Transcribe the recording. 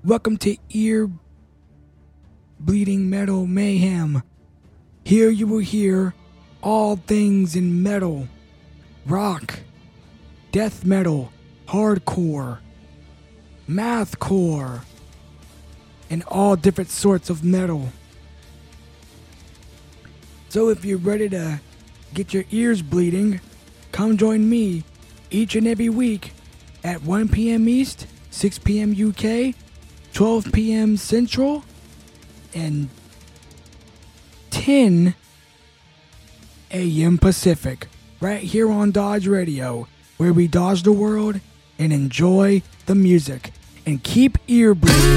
Welcome to Ear Bleeding Metal Mayhem. Here you will hear all things in metal, rock, death metal, hardcore, mathcore, and all different sorts of metal. So if you're ready to get your ears bleeding, come join me each and every week at 1 p.m. East, 6 p.m. UK, 12 p.m. Central, and 10 a.m. Pacific, right here on Dodge Radio, where we dodge the world and enjoy the music and keep ear bleeding.